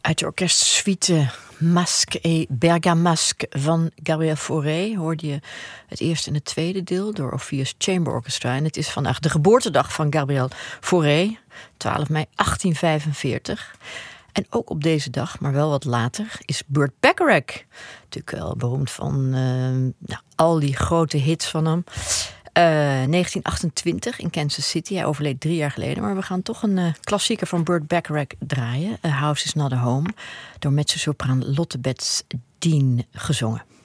Uit de orkestsuite Masque et Bergamasque van Gabriel Fauré hoorde je het eerste en het tweede deel door Orpheus Chamber Orchestra. En het is vandaag de geboortedag van Gabriel Fauré, 12 mei 1845. En ook op deze dag, maar wel wat later, is Burt Bacharach. Natuurlijk wel beroemd van al die grote hits van hem. 1928 in Kansas City. Hij overleed 3 jaar geleden. Maar we gaan toch een klassieker van Burt Bacharach draaien. A House is Not a Home. Door mezzosopraan Lotte Betts Dean gezongen.